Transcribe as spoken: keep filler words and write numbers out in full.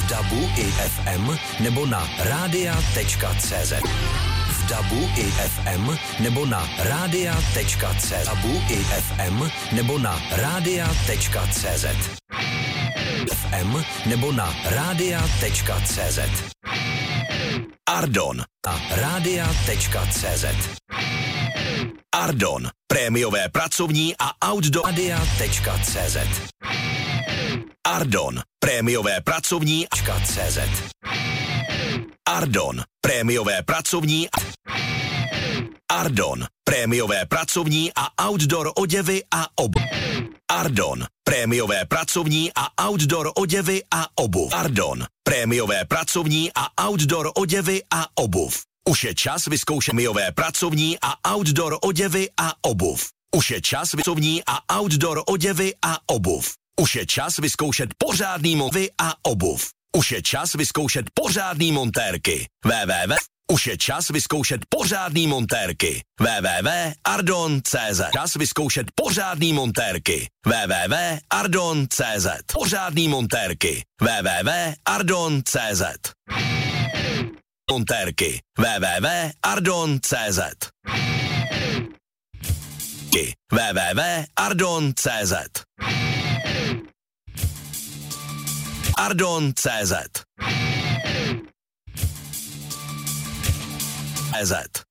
V dabu i ef em nebo na rádia tečka cé zet. V dabu i ef em nebo na rádia tečka cé zet. dabu i ef em nebo na rádia tečka cé zet. ef em nebo na rádia tečka cé zet. Ardon na rádia tečka cé zet. Ardon, prémiové pracovní a outdoor rádia tečka cé zet. Ardon, prémiové pracovní a cé zet. Ardon, prémiové pracovní Ardon, prémiové pracovní a outdoor oděvy a obuv. Ardon, prémiové pracovní a outdoor oděvy a obuv. Ardon, prémiové pracovní a outdoor oděvy a obuv. Už je čas vyzkoušet prémiové pracovní a outdoor oděvy a obuv. Už je čas pracovní a outdoor oděvy a obuv. Už je čas vyzkoušet pořádný motivy a obuv. Už je čas vyzkoušet pořádný montérky. www. Už je čas vyzkoušet pořádný montérky. www tečka ardon tečka cé zet. Čas vyzkoušet pořádný montérky. www tečka ardon tečka cé zet. Pořádný montérky. www tečka ardon tečka cé zet. Montérky. www tečka ardon tečka cé zet. www tečka ardon tečka cé zet. Ardon tečka cé zet. cé zet.